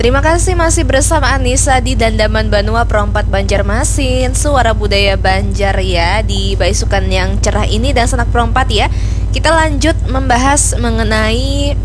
Terima kasih masih bersama Anissa di Dandaman Banua Perompat Banjarmasin, suara budaya Banjar ya, di baisukan yang cerah ini dan sanak perompat ya. Kita lanjut membahas mengenai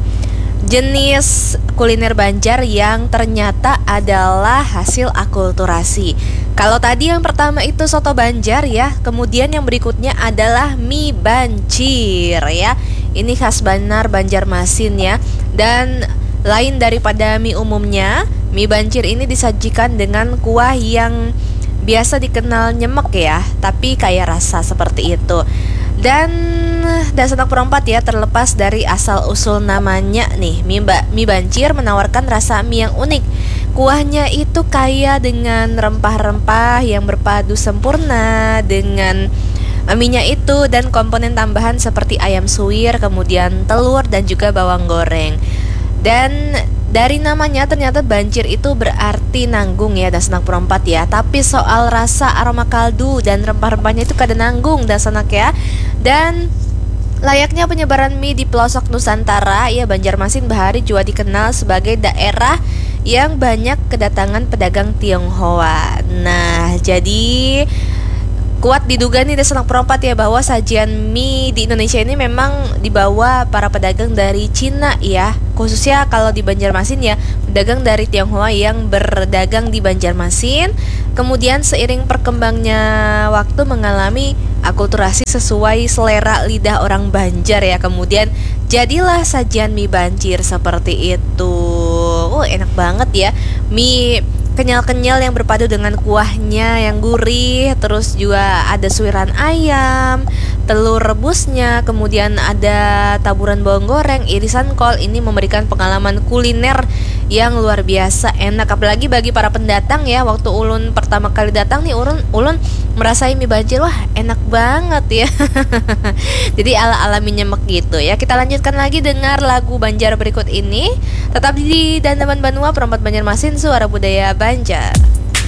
jenis kuliner Banjar yang ternyata adalah hasil akulturasi. Kalau tadi yang pertama itu soto Banjar ya, kemudian yang berikutnya adalah mie bancir ya. Ini khas Banar Banjarmasin ya. Dan lain daripada mie umumnya, mie bancir ini disajikan dengan kuah yang biasa dikenal nyemek ya, tapi kaya rasa seperti itu. Dan sanak perompat ya, terlepas dari asal usul namanya nih, mie bancir menawarkan rasa mie yang unik. Kuahnya itu kaya dengan rempah-rempah yang berpadu sempurna dengan mie-nya itu, dan komponen tambahan seperti ayam suwir, kemudian telur dan juga bawang goreng. Dan dari namanya ternyata bancir itu berarti nanggung ya sanak perompat ya. Tapi soal rasa, aroma kaldu dan rempah-rempahnya itu kada nanggung sanak ya. Dan layaknya penyebaran mie di pelosok Nusantara ya, Banjarmasin bahari juga dikenal sebagai daerah yang banyak kedatangan pedagang Tionghoa. Nah, jadi kuat diduga nih sanak perompat ya, bahwa sajian mie di Indonesia ini memang dibawa para pedagang dari Cina ya. Khususnya kalau di Banjarmasin ya, pedagang dari Tionghoa yang berdagang di Banjarmasin. Kemudian seiring perkembangnya waktu mengalami akulturasi sesuai selera lidah orang Banjar ya. Kemudian jadilah sajian mie bancir seperti itu. Enak banget ya. Mie kenyal-kenyal yang berpadu dengan kuahnya yang gurih, terus juga ada suiran ayam, telur rebusnya, kemudian ada taburan bawang goreng, irisan kol. Ini memberikan pengalaman kuliner yang luar biasa enak, apalagi bagi para pendatang ya. Waktu ulun pertama kali datang nih, ulun merasai mie bancir, wah enak banget ya. Jadi ala-ala mie nyemek gitu ya. Kita lanjutkan lagi dengar lagu Banjar berikut ini. Tetap di Dandaman Banua Perompat Banjarmasin, suara budaya Banjar.